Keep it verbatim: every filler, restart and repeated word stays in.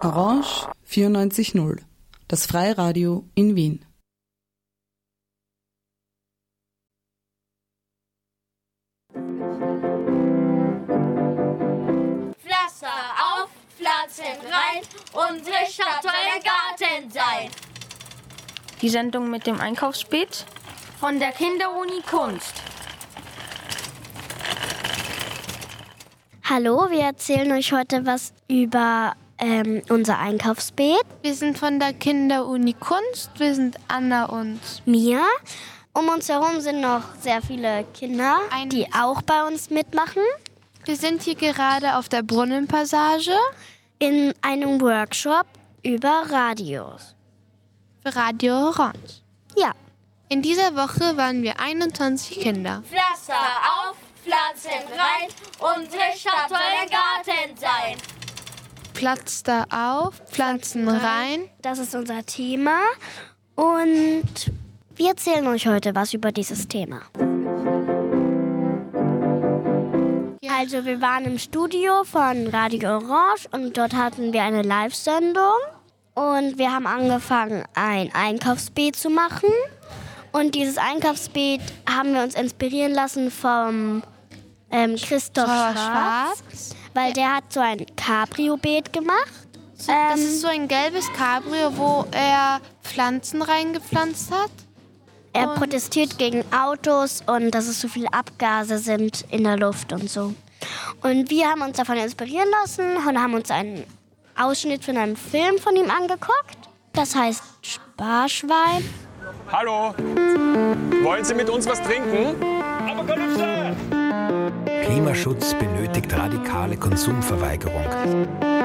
Orange vierundneunzig null, das Freiradio in Wien. Pflaster auf, Pflanzen rein, unsere Stadt soll ein Garten sein. Die Sendung mit dem Einkaufsbeet Von der Kinderuni Kunst. Hallo, wir erzählen euch heute was über ähm, unser Einkaufsbeet. Wir sind von der Kinderuni Kunst, wir sind Anna und Mia. Um uns herum sind noch sehr viele Kinder, Ein- die auch bei uns mitmachen. wir sind hier gerade auf der Brunnenpassage In einem Workshop über Radios. für Radio Orange. Ja, In dieser Woche waren wir einundzwanzig Kinder. Pflaster auf, Pflanzen rein, unsere Stadt soll ein Garten sein. Pflaster auf, Pflanzen rein. das ist unser Thema. Und wir erzählen euch heute was über dieses Thema. Also wir waren im Studio von Radio Orange und dort hatten wir eine Live-Sendung. Und wir haben angefangen, ein Einkaufsbeet zu machen. Und dieses Einkaufsbeet haben wir uns inspirieren lassen vom ähm, Christoph Schwarz. Schwarz, weil der hat so ein Cabrio-Beet gemacht. So, das ist so ein gelbes Cabrio, wo er Pflanzen reingepflanzt hat. Er protestiert gegen Autos und dass es so viele Abgase sind in der Luft und so. Und wir haben uns davon inspirieren lassen und haben uns einen Ausschnitt von einem Film von ihm angeguckt. Das heißt Sparschwein. Hallo, wollen Sie mit uns was trinken? Klimaschutz benötigt radikale Konsumverweigerung.